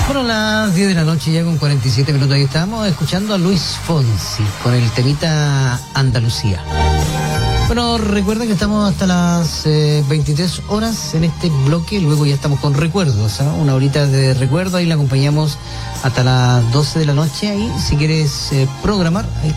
Bueno, a las 10 de la noche ya con 47 minutos, ahí estábamos escuchando a Luis Fonsi con el temita Andalucía. Bueno, recuerden que estamos hasta las 23 horas en este bloque, luego ya estamos con recuerdos, ¿eh? Una horita de recuerdo, ahí la acompañamos hasta las 12 de la noche, ahí si quieres programar, ahí